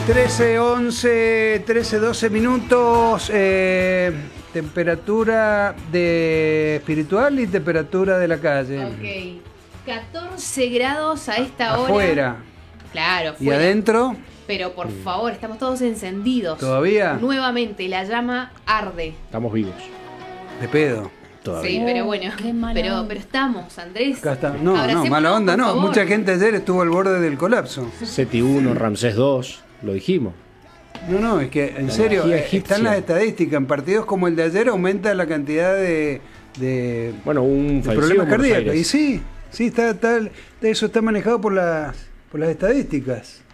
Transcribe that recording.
13:11, 13:12 minutos. Temperatura de espiritual y temperatura de la calle. Ok. 14 grados a esta hora. Afuera. Claro, ¿Y afuera. adentro? Pero por favor, estamos todos encendidos. ¿Todavía? Nuevamente, la llama arde. Estamos vivos. De pedo. Todavía. Sí, pero bueno. Qué mala Pero onda. estamos, Andrés. Acá está. No, Abracémonos, mala onda, por no. favor. Mucha gente ayer estuvo al borde del colapso. SETI 1, Ramsés 2, lo dijimos. No, es que en serio, energía egipcia. están las estadísticas. En partidos como el de ayer aumenta la cantidad de Bueno, un fallecido problemas en Buenos cardíacos. Aires. Y sí, eso está manejado por las estadísticas.